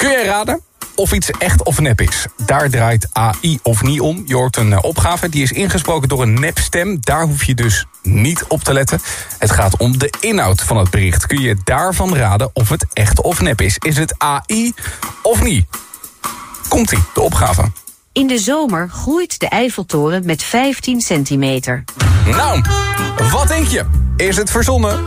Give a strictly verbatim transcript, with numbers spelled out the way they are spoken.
Kun jij raden of iets echt of nep is? Daar draait A I of niet om. Je hoort een opgave, die is ingesproken door een nepstem. Daar hoef je dus niet op te letten. Het gaat om de inhoud van het bericht. Kun je daarvan raden of het echt of nep is? Is het A I of niet? Komt-ie, de opgave. In de zomer groeit de Eiffeltoren met vijftien centimeter. Nou, wat denk je? Is het verzonnen